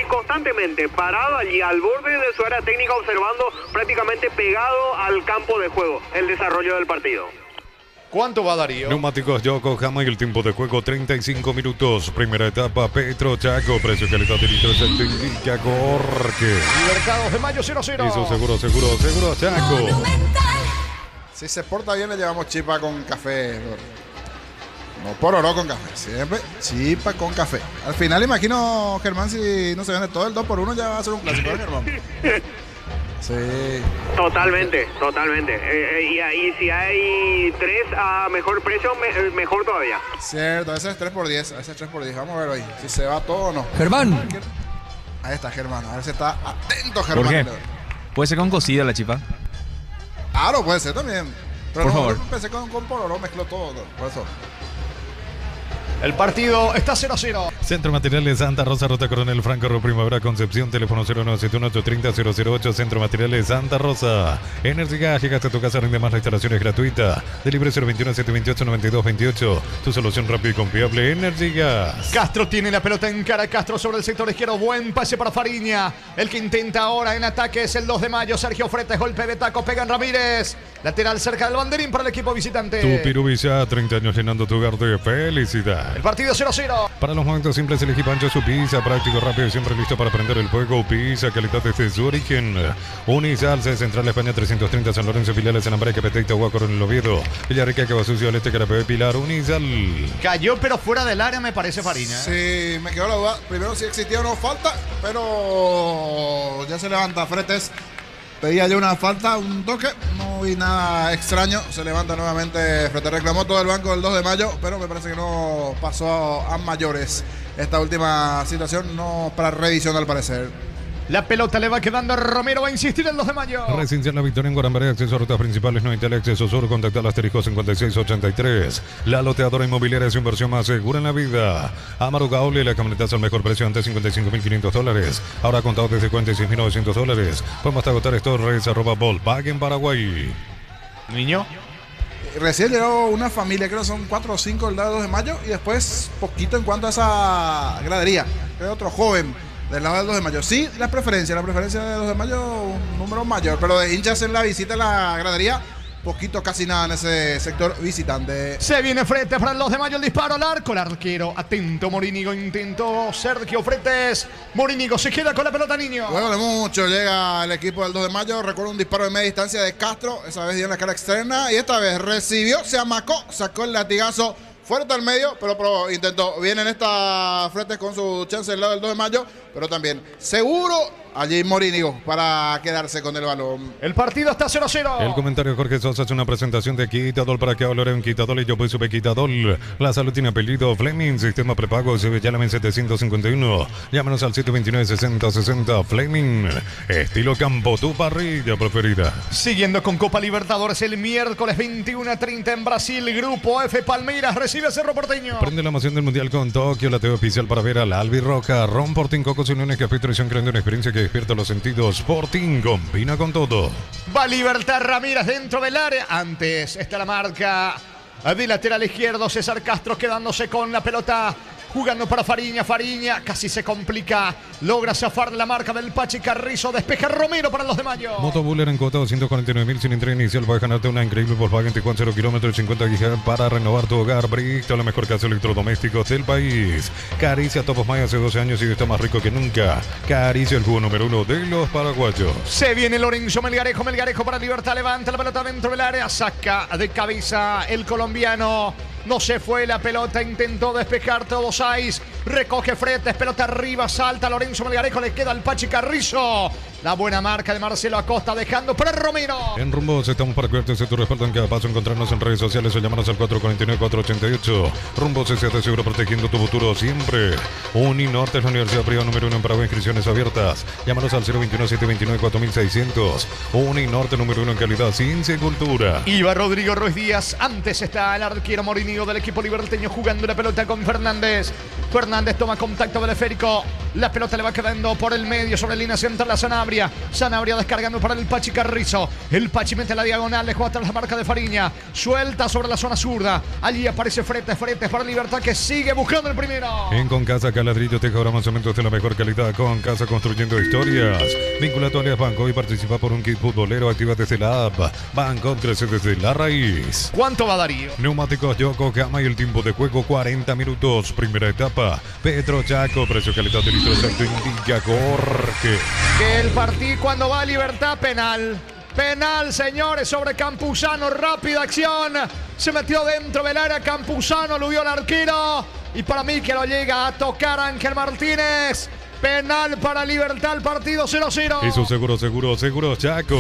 constantemente parado allí al borde de su área técnica, observando prácticamente pegado al campo de juego el desarrollo del partido. ¿Cuánto va Darío? Neumáticos Yokohama y el tiempo de juego 35 minutos. Primera etapa Petro Chaco. Precio, calidad y litro se te indica Gorque. Libertados de Mayo 0-0. Eso seguro Chaco. Si se porta bien le llevamos chipa con café. No pororó con café, siempre chipa con café. Al final imagino, Germán, si no se vende todo el 2x1 ya va a ser un clásico, ¿eh, Germán? Sí. Totalmente. Y si hay 3 a mejor precio, mejor todavía. Cierto, ese es 3x10, ese es 3x10. Vamos a ver hoy si se va todo o no. Germán. Ahí está Germán, a ver si está atento Germán. ¿Por qué? ¿Puede ser con cocida la chipa? Claro, puede ser también. Pero por no, favor. Yo empecé con pororó, mezcló todo, por eso. El partido está 0-0. Centro Materiales Santa Rosa, Ruta Coronel Franco, Primavera Concepción, teléfono 0971-830-008, Centro Materiales Santa Rosa. Energy Gas, llegaste a tu casa, rinde más, la instalación es gratuita. Delibre 021-728-9228, tu solución rápida y confiable, Energy Gas. Castro tiene la pelota en cara. Castro sobre el sector izquierdo. Buen pase para Fariña. El que intenta ahora en ataque es el 2 de mayo. Sergio Fretes, golpe de taco, pega en Ramírez. Lateral cerca del banderín para el equipo visitante. Tu Pirubisa, 30 años llenando tu hogar de felicidad. El partido 0-0. Para los momentos simples elegí Pancho, su pizza, práctico, rápido y siempre listo para prender el fuego. Pizza, calidad desde su origen. Unisalce, Central España 330, San Lorenzo, filiales en Ambareque, Peteita, Huaco, en el Oviedo, Villarrica, Cabasucio, Alete, Carapé, Pilar, Unisal. Cayó pero fuera del área, me parece, Fariña. Sí, me quedó la duda. Primero si existía o no falta, pero ya se levanta Fretes. Pedía yo una falta, un toque, no vi nada extraño. Se levanta nuevamente Fretes, reclamó todo el banco del 2 de mayo, pero me parece que no pasó a mayores esta última situación, no para revisión al parecer. La pelota le va quedando a Romero, va a insistir el 2 de mayo. Residencial La Victoria en Guarambaré, acceso a rutas principales, no Italia, acceso sur, contacta al asterisco 5683. La loteadora inmobiliaria es su inversión más segura en la vida. Amaro Gauli, la camionetazo al mejor precio, antes $55.500. Ahora contado desde $46.900. Podemos agotar Torres, @Volkswagen Paraguay. Niño. Recién llegó una familia, creo que son 4 o 5 el día 2 de mayo, y después poquito en cuanto a esa gradería. Creo otro joven del lado del 2 de mayo. Sí, la preferencia del 2 de mayo, un número mayor, pero de hinchas en la visita a la gradería, poquito, casi nada en ese sector visitante. Se viene Fretes para el 2 de mayo, el disparo al arco, el arquero, atento, Morínigo, intentó Sergio Fretes, Morínigo se queda con la pelota, niño. Luego de mucho llega el equipo del 2 de mayo, recuerda un disparo de media distancia de Castro, esa vez dio en la cara externa, y esta vez recibió, se amacó, sacó el latigazo, fuerte al medio, pero intentó. Viene en esta Fretes con su chance del lado del 2 de mayo, pero también seguro allí Morínigo para quedarse con el balón. El partido está 0-0. El comentario de Jorge Sosa es una presentación de Quitadol para que hablar en Quitadol y yo pues sube Quitadol. La salud tiene apellido Fleming, sistema prepago, llámame 751. Llámanos al 729-6060 Fleming. Estilo campo, tu parrilla preferida. Siguiendo con Copa Libertadores el miércoles 21:30 en Brasil, Grupo F, Palmeiras recibe a Cerro Porteño. Prende la emoción del Mundial con Tokio, la TV oficial para ver al Albirroja. Ron Portín, Cocos Uniones, Café Tradición, creando una experiencia que despierta los sentidos. Sporting combina con todo. Va Libertad Ramírez dentro del área. Antes está la marca de lateral izquierdo. César Castro quedándose con la pelota. Jugando para Fariña. Fariña casi se complica. Logra zafar la marca del Pachi Carrizo. Despeja Romero para los de mayo. Motobuller en cuota 249.000 sin entrega inicial. Va a ganarte una increíble Volkswagen Tiguan 0 kilómetros 50 gigas para renovar tu hogar. Bristol, la mejor casa de electrodomésticos del país. Caricia Top of Mind hace 12 años y está más rico que nunca. Caricia, el jugo número 1 de los paraguayos. Se viene Lorenzo Melgarejo. Melgarejo para Libertad. Levanta la pelota dentro del área. Saca de cabeza el colombiano. No se fue la pelota, intentó despejar todo Saiz. Recoge Fretes, pelota arriba, salta Lorenzo Melgarejo, le queda al Pachi Carrizo. La buena marca de Marcelo Acosta dejando para Romero. En Rumbos estamos para cuidarte de tu respaldo en cada paso. Encontrarnos en redes sociales o llamarnos al 449-488. Rumbos se te seguro protegiendo tu futuro siempre. Uninorte es la universidad privada número 1 en Paraguay, inscripciones abiertas. Llámanos al 021-729-4600. Uninorte número 1 en calidad sin cultura. Iba Rodrigo Ruiz Díaz. Antes está el arquero Morínigo del equipo liberteño jugando la pelota con Fernández. Fernández toma contacto del esférico. La pelota le va quedando por el medio sobre línea central a Sanabria. Sanabria descargando para el Pachi Carrizo. El Pachi mete la diagonal, le juega tras la marca de Fariña. Suelta sobre la zona zurda. Allí aparece Fretes para Libertad que sigue buscando el primero. En Concasa Caladrillo, teja, ahora cementos de la mejor calidad. Concasa construyendo historias. Vincula tu alias Banco y participa por un kit futbolero. Activa desde la app. Banco crece desde la raíz. ¿Cuánto va Darío? Neumáticos Yokohama y el tiempo de juego 40 minutos. Primera etapa. Petro Chaco, precio calidad de litro exacto indica Jorge. Que el partido cuando va a Libertad, penal. Penal, señores, sobre Campuzano. Rápida acción. Se metió dentro del área Campuzano, lo vio el arquero. Y para mí que lo llega a tocar Ángel Martínez. Penal para Libertad, el partido 0-0. Eso seguro, Chaco.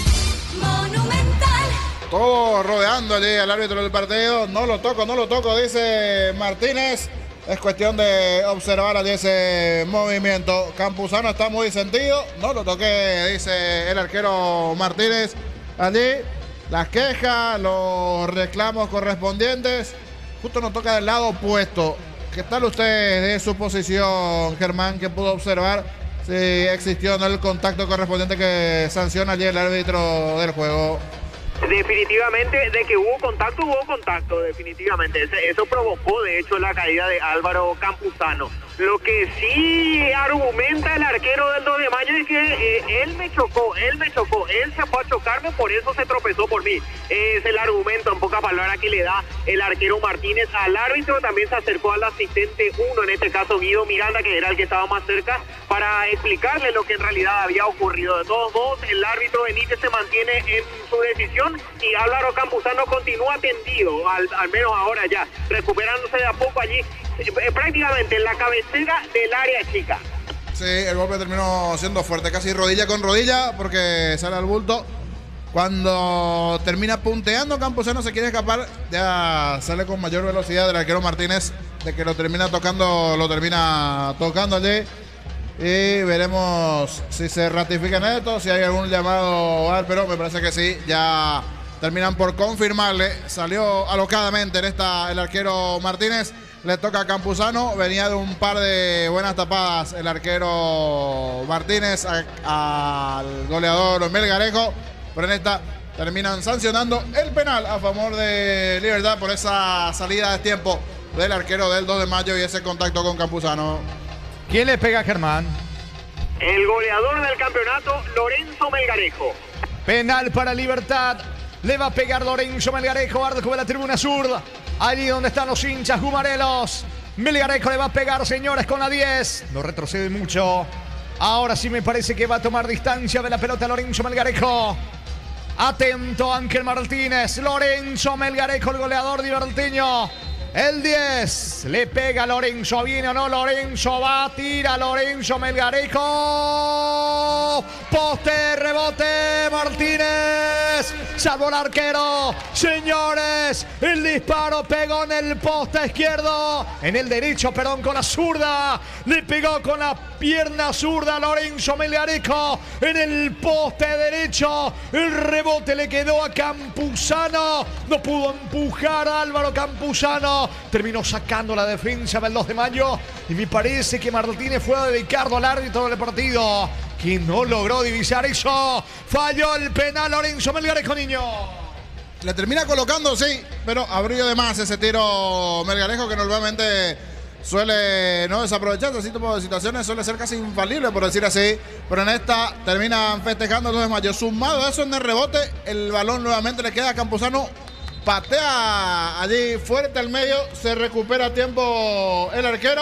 Monumental. Todo rodeando allí al árbitro del partido. No lo toco, dice Martínez. Es cuestión de observar allí ese movimiento. Campuzano está muy sentido. No lo toqué, dice el arquero Martínez. Allí las quejas, los reclamos correspondientes. Justo nos toca del lado opuesto. ¿Qué tal usted de su posición, Germán, que pudo observar si existió o no el contacto correspondiente que sanciona allí el árbitro del juego? Definitivamente, de que hubo contacto, definitivamente. Eso provocó, de hecho, la caída de Álvaro Campuzano. Lo que sí argumenta el arquero del 2 de mayo es que él me chocó, él se fue a chocarme, por eso se tropezó por mí. Es el argumento, en pocas palabras, que le da el arquero Martínez al árbitro. También se acercó al asistente 1, en este caso Guido Miranda, que era el que estaba más cerca, para explicarle lo que en realidad había ocurrido. De todos modos, el árbitro Benítez se mantiene en su decisión y Álvaro Campuzano continúa tendido, al menos ahora ya, recuperándose de a poco allí, prácticamente en la cabecera del área chica. Sí, el golpe terminó siendo fuerte, casi rodilla con rodilla, porque sale al bulto. Cuando termina punteando, Campuzano se quiere escapar, ya sale con mayor velocidad del arquero Martínez, de que lo termina tocando allí. Y veremos si se ratifica en esto, si hay algún llamado, pero me parece que sí, ya terminan por confirmarle. Salió alocadamente en esta el arquero Martínez. Le toca a Campuzano, venía de un par de buenas tapadas el arquero Martínez al goleador Melgarejo, pero en esta terminan sancionando el penal a favor de Libertad por esa salida de tiempo del arquero del 2 de mayo y ese contacto con Campuzano. ¿Quién le pega a Germán? El goleador del campeonato, Lorenzo Melgarejo. Penal para Libertad. Le va a pegar Lorenzo Melgarejo, arco de la tribuna sur. Allí donde están los hinchas gumarelos. Melgarejo le va a pegar, señores, con la 10. No retrocede mucho. Ahora sí me parece que va a tomar distancia de la pelota Lorenzo Melgarejo. Atento Ángel Martínez. Lorenzo Melgarejo, el goleador liberteño. El 10. Le pega Lorenzo. ¿Viene o no? Lorenzo va, tira Lorenzo Melgarejo. Poste, rebote. Martínez. Salvó el arquero. Señores, el disparo pegó en el poste izquierdo. En el derecho, perdón, con la zurda. Le pegó con la pierna zurda Lorenzo Melgarejo en el poste derecho. El rebote le quedó a Campuzano. No pudo empujar a Álvaro Campuzano. Terminó sacando la defensa del 2 de mayo. Y me parece que Martínez fue a dedicarlo al árbitro del partido, que no logró divisar eso. Falló el penal Lorenzo Melgarejo, niño. Le termina colocando, sí, pero abrió de más ese tiro Melgarejo, que normalmente suele no desaprovecharse. Así tipo de situaciones suele ser casi infalible, por decir así. Pero en esta terminan festejando el 2 de mayo. Sumado a eso, en el rebote, el balón nuevamente le queda a Campuzano. Patea allí fuerte al medio. Se recupera a tiempo el arquero.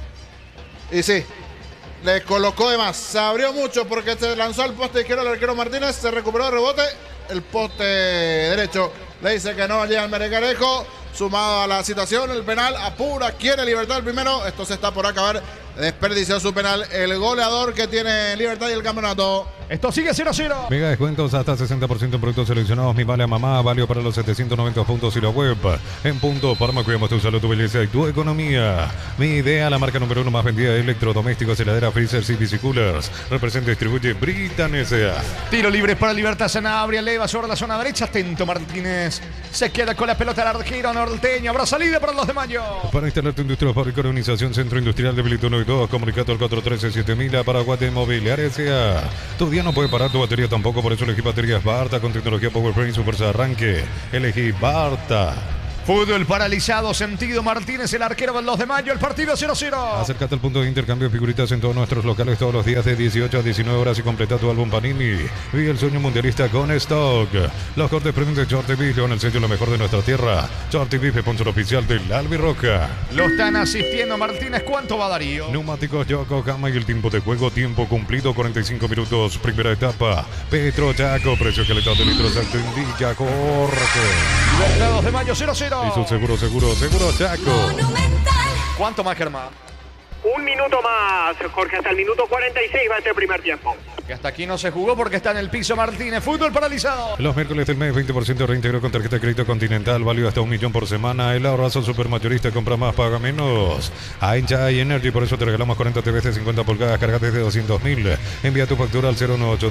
Y sí, le colocó de más. Se abrió mucho porque se lanzó al poste izquierdo el arquero Martínez. Se recuperó el rebote. El poste derecho le dice que no allí al Melgarejo. Sumado a la situación, el penal apura, quiere Libertad el primero. Esto se está por acabar. Desperdició su penal el goleador que tiene Libertad y el campeonato. Esto sigue 0-0. Mega descuentos hasta 60% en productos seleccionados. Mi vale a mamá, válido para los 790 puntos y la web. En Punto Parma cuidamos tu salud, tu belleza y tu economía. Mi idea, la marca número 1 más vendida de electrodomésticos, heladera, freezers y bicicoolers. Representa y distribuye Britan S.A. Tiro libre para Libertad Sanabria, eleva sobre la zona derecha. Atento Martínez. Se queda con la pelota el arquero norteño. Habrá salida para los de Mayo. Para instalar tu industria fábrica, organización Centro Industrial de Bilito 1 y 2, comunicado al 413-7000 para Guate Inmobiliaria S.A. Tu día no puede parar, tu batería tampoco, por eso elegí baterías Barta con tecnología PowerFrame su fuerza de arranque. Elegí Barta. Fútbol paralizado, sentido Martínez, el arquero del 2 de mayo, el partido 0-0. Acércate al punto de intercambio de figuritas en todos nuestros locales todos los días de 18 a 19 horas y completa tu álbum Panini. Vive el sueño mundialista con Stock. Los cortes premium de Shorty Beef con el sello lo mejor de nuestra tierra. Shorty Beef, sponsor oficial del Albirroca. Lo están asistiendo Martínez, ¿cuánto va Darío? Neumáticos Yokohama y el tiempo de juego, tiempo cumplido 45 minutos, primera etapa. Petro Chaco, precio que le da de litros alto indica, corte. Libertad 2 de mayo 0-0. Y su seguro Chaco. ¿Cuánto más, Germán? Un minuto más, Jorge, hasta el minuto 46 va este primer tiempo. Que hasta aquí no se jugó porque está en el piso Martínez. Fútbol paralizado. Los miércoles del mes, 20% reintegro con tarjeta de crédito Continental, válido hasta 1 millón por semana. El ahorrazo supermayorista, compra más, paga menos. A Hincha y Energy, por eso te regalamos 40 TVs de 50 pulgadas, cargas desde 200.000. Envía tu factura al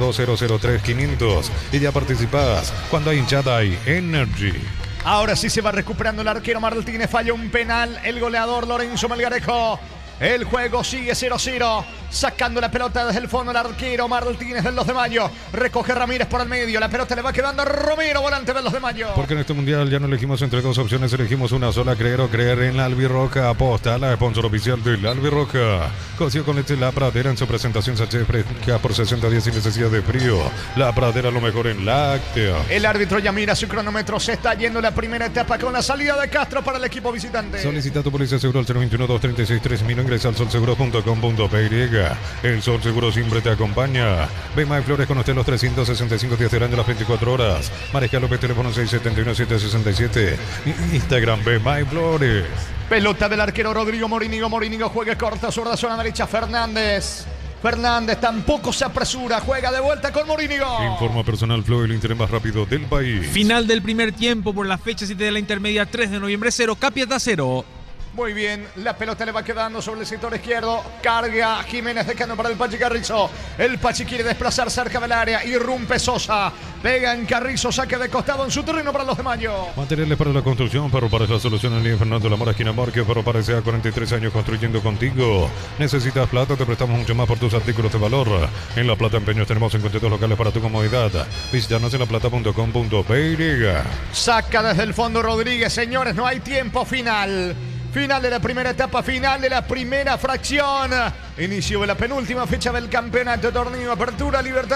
0982003500 y ya participas. Cuando hay hinchada hay Energy. Ahora sí se va recuperando el arquero Martínez. Falla un penal el goleador Lorenzo Melgarejo. El juego sigue 0-0. Sacando la pelota desde el fondo el arquero Martínez del 2 de mayo. Recoge Ramírez por el medio. La pelota le va quedando a Romero, volante del 2 de mayo. Porque en este mundial ya no elegimos entre dos opciones, elegimos una sola: creer o creer en la Albirroca. Aposta, la sponsor oficial del Albirroca. Cocido con leche La Pradera en su presentación sachet fresca por 60 días sin necesidad de frío. La Pradera, lo mejor en láctea. El árbitro ya mira su cronómetro. Se está yendo la primera etapa con la salida de Castro para el equipo visitante. Solicita tu póliza seguro al 021-236-3000. Ingresa al solseguro.com.py. El Sol Seguro siempre te acompaña. Ve My Flores con usted los 365 días del año, las 24 horas. Mariscal López, teléfono 671-767. Instagram, Ve My Flores. Pelota del arquero Rodrigo Morínigo. Morínigo juega corta sobre la zona derecha. Fernández tampoco se apresura. Juega de vuelta con Morínigo. Informa Personal Flow, el interés más rápido del país. Final del primer tiempo por la fecha 7 de la intermedia, 3 de noviembre, 0, Capiatá 0. Muy bien, la pelota le va quedando sobre el sector izquierdo. Carga Jiménez dejando para el Pachi Carrizo. El Pachi quiere desplazar cerca del área. Irrumpe Sosa. Pega en Carrizo, saque de costado en su terreno para los de Mayo. Materiales para la construcción, Ferro para la solución en línea Fernando Lamora, esquina Marque. Ferro para SA, 43 años construyendo contigo. ¿Necesitas plata? Te prestamos mucho más por tus artículos de valor. En La Plata Empeños tenemos 52 locales para tu comodidad. Visítanos en laplata.com.py. Saca desde el fondo Rodríguez. Señores, no hay tiempo final. Final de la primera etapa, final de la primera fracción. Inicio de la penúltima fecha del campeonato, torneo Apertura Libertad.